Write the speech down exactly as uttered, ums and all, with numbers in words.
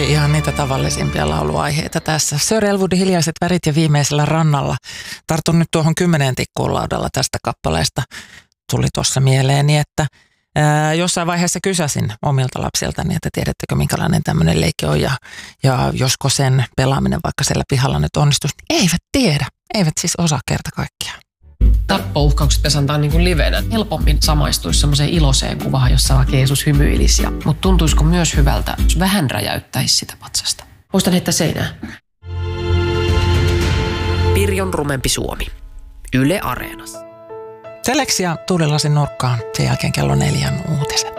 ihan niitä tavallisimpia lauluaiheita tässä. Sir Elwoodin Hiljaiset värit ja Viimeisellä rannalla. Tartun nyt tuohon kymmeneen tikkuun laudalla tästä kappaleesta. Tuli tuossa mieleeni, että ää, jossain vaiheessa kysäsin omilta lapsiltani, että tiedättekö minkälainen tämmöinen leikki on ja, ja josko sen pelaaminen vaikka siellä pihalla nyt onnistuisi. Eivät tiedä, eivät siis osaa kerta kaikkiaan. Tappouhkaukset pesantaan niin kuin livenä. Helpommin samaistuisi semmoiseen iloiseen kuvaan, jossa vaikka Jeesus hymyilisi. Mutta tuntuisiko myös hyvältä, jos vähän räjäyttäisi sitä patsasta? Muistan heittää seinään. Pirjon rumempi Suomi. Yle Areenassa. Seleksia Tuulilasin nurkkaan, sen jälkeen kello neljän uutiset.